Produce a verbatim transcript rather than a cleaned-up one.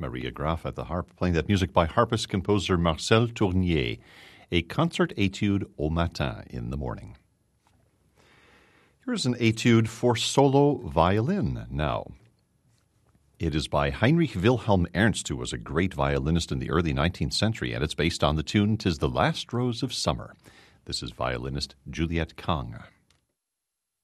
Maria Graf at the harp, playing that music by harpist composer Marcel Tournier, a concert etude au matin, in the morning. Here's an etude for solo violin now. It is by Heinrich Wilhelm Ernst, who was a great violinist in the early nineteenth century, and it's based on the tune "'Tis the Last Rose of Summer." This is violinist Juliette Kang.